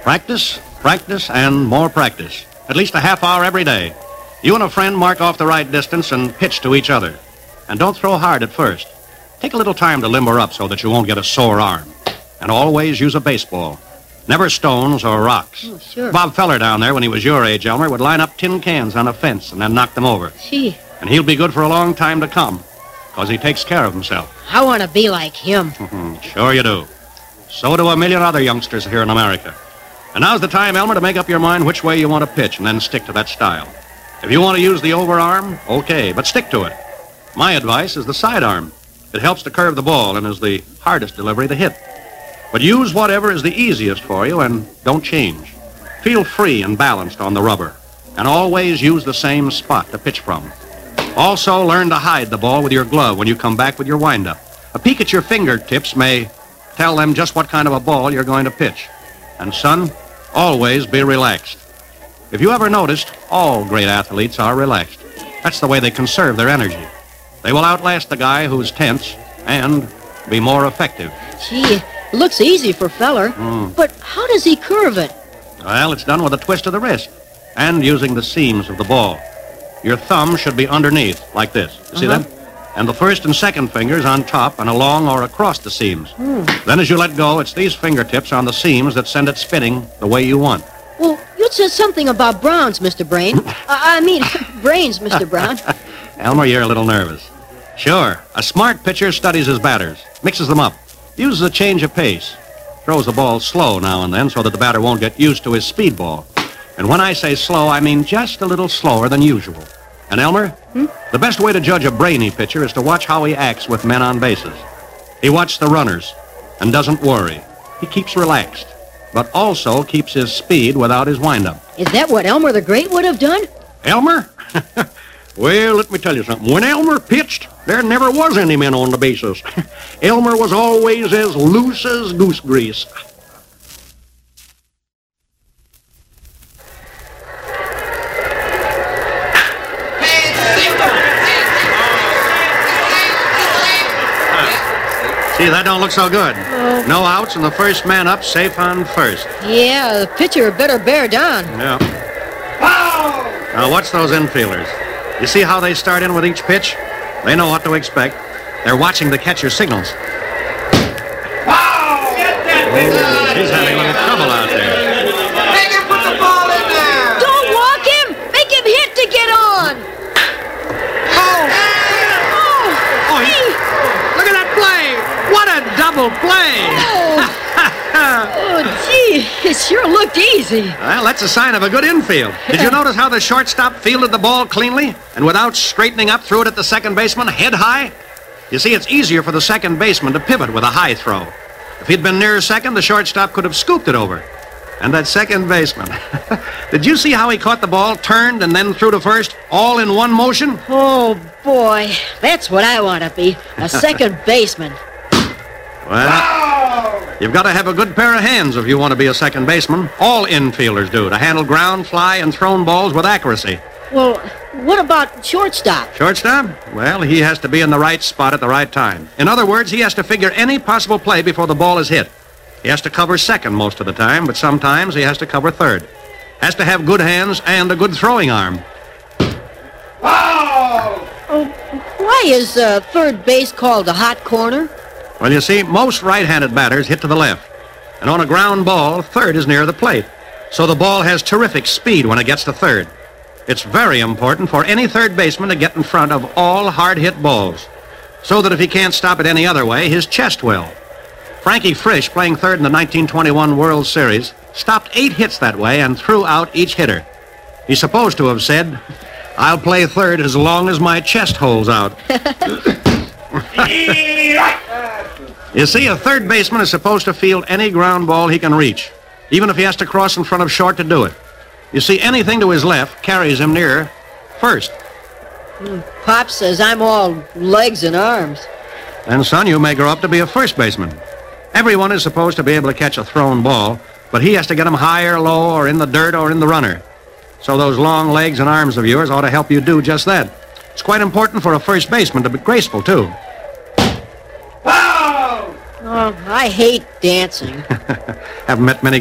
Practice, practice, and more practice. At least a half hour every day. You and a friend mark off the right distance and pitch to each other. And don't throw hard at first. Take a little time to limber up so that you won't get a sore arm. And always use a baseball. Never stones or rocks. Oh, sure. Bob Feller down there, when he was your age, Elmer, would line up tin cans on a fence and then knock them over. Gee. And he'll be good for a long time to come, because he takes care of himself. I want to be like him. Sure you do. So do a million other youngsters here in America. And now's the time, Elmer, to make up your mind which way you want to pitch and then stick to that style. If you want to use the overarm, okay, but stick to it. My advice is the sidearm. It helps to curve the ball and is the hardest delivery to hit. But use whatever is the easiest for you and don't change. Feel free and balanced on the rubber. And always use the same spot to pitch from. Also, learn to hide the ball with your glove when you come back with your windup. A peek at your fingertips may tell them just what kind of a ball you're going to pitch. And, son, always be relaxed. If you ever noticed, all great athletes are relaxed. That's the way they conserve their energy. They will outlast the guy who's tense and be more effective. Gee, it looks easy for Feller. But how does he curve it? Well, it's done with a twist of the wrist and using the seams of the ball. Your thumb should be underneath, like this. You see that? And the first and second fingers on top and along or across the seams. Then as you let go, it's these fingertips on the seams that send it spinning the way you want. Well, you said something about Browns, Mr. Brain. Brains, Mr. Brown. Elmer, you're a little nervous. Sure, a smart pitcher studies his batters, mixes them up, uses a change of pace, throws the ball slow now and then so that the batter won't get used to his speed ball. And when I say slow, I mean just a little slower than usual. And Elmer, the best way to judge a brainy pitcher is to watch how he acts with men on bases. He watches the runners and doesn't worry. He keeps relaxed, but also keeps his speed without his windup. Is that what Elmer the Great would have done? Elmer? Well, let me tell you something. When Elmer pitched, there never was any men on the bases. Elmer was always as loose as goose grease. See, that don't look so good. No outs and the first man up safe on first. Yeah, the pitcher better bear down. Yeah. Now watch those infielders. You see how they start in with each pitch? They know what to expect. They're watching the catcher's signals. She's having a little trouble out there. Make him put the ball in there. Don't walk him. Make him hit to get on. Look at that play. What a double play. Oh, gee, it sure looked easy. Well, that's a sign of a good infield. Did you notice how the shortstop fielded the ball cleanly and without straightening up threw it at the second baseman head high? You see, it's easier for the second baseman to pivot with a high throw. If he'd been near second, the shortstop could have scooped it over. And that second baseman, did you see how he caught the ball, turned, and then threw to first, all in one motion? Oh, boy, that's what I want to be, a second baseman. Well, you've got to have a good pair of hands if you want to be a second baseman. All infielders do, to handle ground, fly, and thrown balls with accuracy. Well, what about shortstop? Shortstop? Well, he has to be in the right spot at the right time. In other words, he has to figure any possible play before the ball is hit. He has to cover second most of the time, but sometimes he has to cover third. Has to have good hands and a good throwing arm. Wow! Oh, why is third base called a hot corner? Well, you see, most right-handed batters hit to the left. And on a ground ball, third is near the plate. So the ball has terrific speed when it gets to third. It's very important for any third baseman to get in front of all hard-hit balls, so that if he can't stop it any other way, his chest will. Frankie Frisch, playing third in the 1921 World Series, stopped 8 hits that way and threw out each hitter. He's supposed to have said, "I'll play third as long as my chest holds out." You see, a third baseman is supposed to field any ground ball he can reach, even if he has to cross in front of short to do it. You see, anything to his left carries him near first. Pop says I'm all legs and arms. And, son, you may grow up to be a first baseman. Everyone is supposed to be able to catch a thrown ball, but he has to get them high or low or in the dirt or in the runner. So those long legs and arms of yours ought to help you do just that. It's quite important for a first baseman to be graceful, too. Oh, I hate dancing. Haven't met many